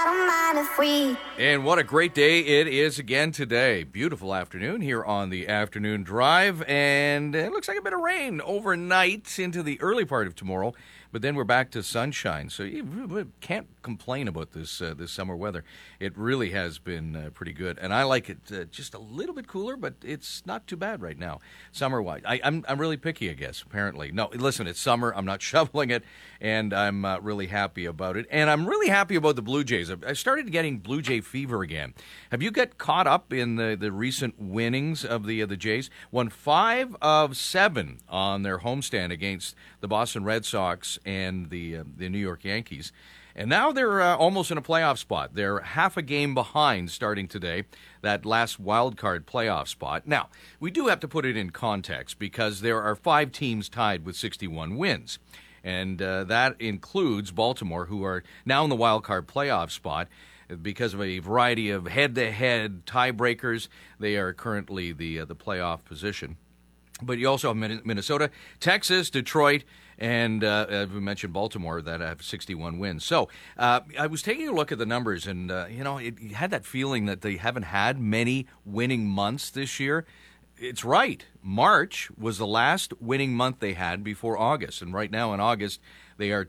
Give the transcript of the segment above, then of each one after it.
don't mind if we... And what a great day it is again today. Beautiful afternoon here on the Afternoon Drive. And it looks like a bit of rain overnight into the early part of tomorrow. But then we're back to sunshine. So you can't complain about this summer weather. It really has been pretty good. And I like it just a little bit cooler, but it's not too bad right now, summer-wise. I'm really picky, I guess, apparently. No, listen, it's summer. I'm not shoveling it, and I'm really happy about it. And I'm really happy about the Blue Jays. I started getting Blue Jay fever again. Have you got caught up in the recent winnings of the Jays? Won 5 of 7 on their homestand against the Boston Red Sox and the New York Yankees. And now they're almost in a playoff spot. They're half a game behind starting today, that last wild card playoff spot. Now, we do have to put it in context because there are 5 teams tied with 61 wins. And that includes Baltimore, who are now in the wild card playoff spot. Because of a variety of head-to-head tiebreakers, they are currently the playoff position. But you also have Minnesota, Texas, Detroit, and as we mentioned, Baltimore that have 61 wins. So I was taking a look at the numbers, and it had that feeling that they haven't had many winning months this year. It's right. March was the last winning month they had before August, and right now in August they are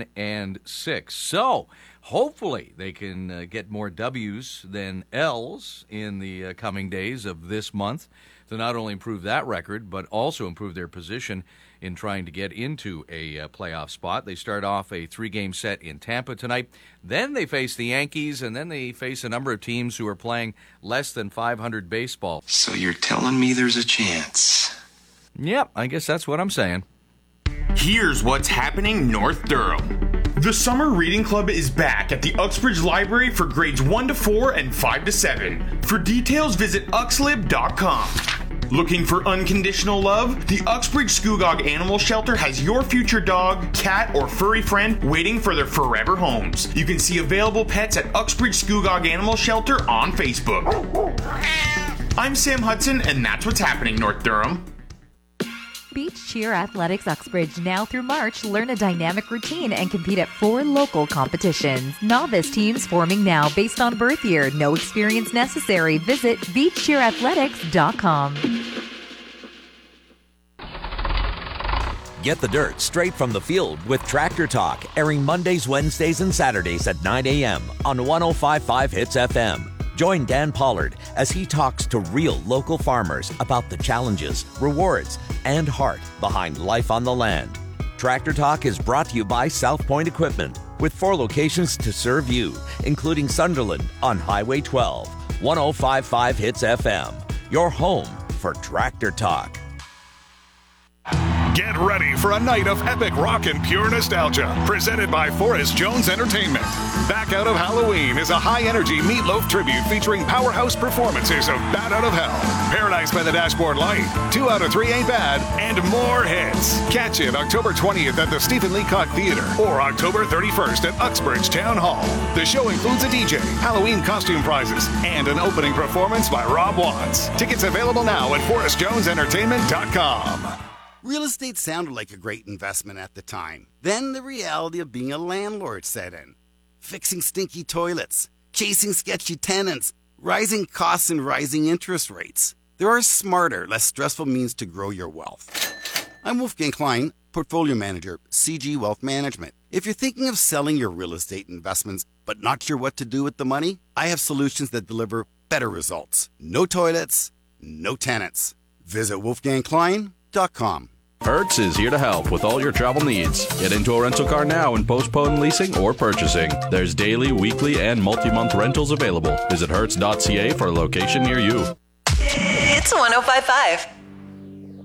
10-6. So hopefully they can get more W's than L's in the coming days of this month to not only improve that record, but also improve their position in trying to get into a playoff spot. They start off a 3-game set in Tampa tonight. Then they face the Yankees, and then they face a number of teams who are playing less than .500 baseball. So you're telling me there's a chance? Yep, I guess that's what I'm saying. Here's what's happening North Durham. The Summer Reading Club is back at the Uxbridge Library for grades 1 to 4 and 5 to 7. For details, visit uxlib.com. Looking for unconditional love? The Uxbridge Scugog Animal Shelter has your future dog, cat, or furry friend waiting for their forever homes. You can see available pets at Uxbridge Scugog Animal Shelter on Facebook. I'm Sam Hudson, and that's what's happening North Durham. Beach Cheer Athletics Uxbridge now through March. Learn a dynamic routine and compete at 4 local competitions. Novice teams forming now based on birth year. No experience necessary. Visit beachcheerathletics.com. Get the dirt straight from the field with Tractor Talk, airing Mondays, Wednesdays, and Saturdays at 9 a.m. on 105.5 Hits FM. Join Dan Pollard as he talks to real local farmers about the challenges, rewards, and heart behind life on the land. Tractor Talk is brought to you by South Point Equipment, with 4 locations to serve you, including Sunderland on Highway 12. 105.5 Hits FM, your home for Tractor Talk. Get ready for a night of epic rock and pure nostalgia, presented by Forrest Jones Entertainment. Back Out of Halloween is a high-energy Meatloaf tribute featuring powerhouse performances of Bat Out of Hell, Paradise by the Dashboard Light, 2 Out of 3 Ain't Bad, and more hits. Catch it October 20th at the Stephen Leacock Theater or October 31st at Uxbridge Town Hall. The show includes a DJ, Halloween costume prizes, and an opening performance by Rob Watts. Tickets available now at ForrestJonesEntertainment.com. Real estate sounded like a great investment at the time. Then the reality of being a landlord set in. Fixing stinky toilets, chasing sketchy tenants, rising costs and rising interest rates. There are smarter, less stressful means to grow your wealth. I'm Wolfgang Klein, Portfolio Manager, CG Wealth Management. If you're thinking of selling your real estate investments but not sure what to do with the money, I have solutions that deliver better results. No toilets, no tenants. Visit wolfgangklein.com. Hertz is here to help with all your travel needs. Get into a rental car now and postpone leasing or purchasing. There's daily, weekly, and multi-month rentals available. Visit hertz.ca for a location near you. It's 105.5.